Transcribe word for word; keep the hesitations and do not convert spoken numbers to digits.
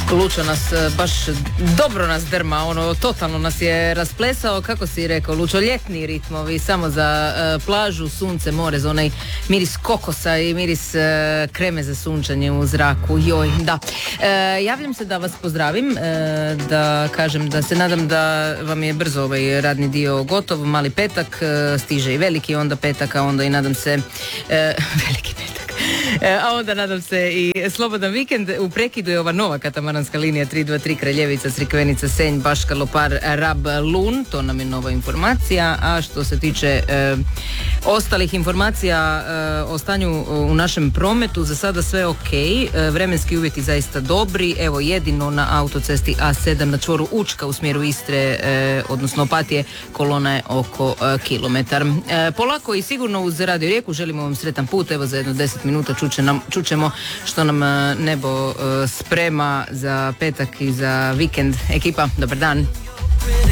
Lučo nas e, baš dobro nas drma, ono, totalno nas je rasplesao, kako si rekao, Lučo, ljetni ritmovi, samo za e, plažu, sunce, more, za onaj miris kokosa i miris e, kreme za sunčanje u zraku, joj, da. E, javljam se da vas pozdravim, e, da kažem da se nadam da vam je brzo ovaj radni dio gotov, mali petak, e, stiže i veliki onda petak, a onda i nadam se, e, veliki petak. A onda nadam se i slobodan vikend. U prekidu je ova nova katamaranska linija tri dva tri Kraljevica, Crikvenica, Senj, Baška, Lopar, Rab, Lun. To nam je nova informacija. A što se tiče e, ostalih informacija e, o stanju u našem prometu, za sada sve ok. E, vremenski uvjeti zaista dobri. Evo, jedino na autocesti A sedam na čvoru Učka u smjeru Istre, e, odnosno Opatije, kolona je oko e, kilometar. E, polako i sigurno uz Radio Rijeku želimo vam sretan put. Evo, za jedno deset minuta čuće nam, čućemo što nam nebo uh, sprema za petak i za vikend. Ekipa, dobar dan.